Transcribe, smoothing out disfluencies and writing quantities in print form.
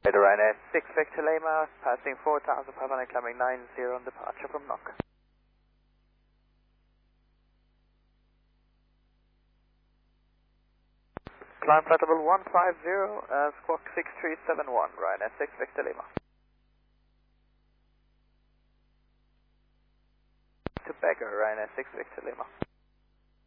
Ryanair 6 Victor Lima, passing 4,500, climbing 90 on departure from NOC. Climb flight level 150, squawk 6371, Ryanair 6 Victor Lima. To Beggar, Ryanair 6 Victor Lima.